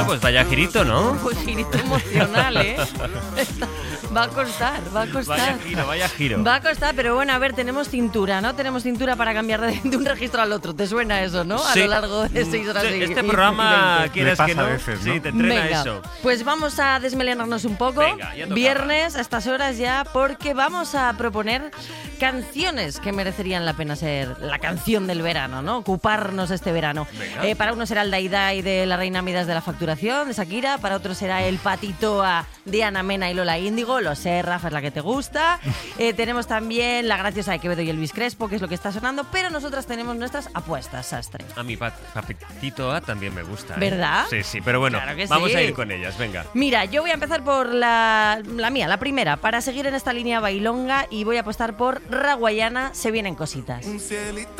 Bueno, pues vaya girito, ¿no? Pues girito emocional, ¿eh? Va a costar. Vaya giro. Va a costar, pero bueno, a ver, tenemos cintura, ¿no? Tenemos cintura para cambiar de un registro al otro. ¿Te suena eso, no? A Sí. lo largo de 6 horas y Este programa, 20. quieres Le que pasa no, a veces, ¿no? sí, te entrena Venga, eso. pues vamos a desmelenarnos un poco. Venga, ya tocaba. Viernes, a estas horas ya, porque vamos a proponer canciones que merecerían la pena ser la canción del verano, ¿no? Ocuparnos este verano. Para uno será el Dai Dai de la Reina Midas de la Facturación, de Shakira. Para otro será el Patitoa de Ana Mena y Lola Índigo. Lo sé, Rafa, es la que te gusta. Tenemos también La Graciosa de Quevedo y Elvis Crespo, que es lo que está sonando. Pero nosotras tenemos nuestras apuestas, Sastre. A mi Patito A también me gusta. ¿Verdad? Sí, pero bueno, Claro que vamos sí. a ir con ellas, venga. Mira, yo voy a empezar por la mía, la primera, para seguir en esta línea bailonga, y voy a apostar por Raguayana, Se vienen cositas. Un cielito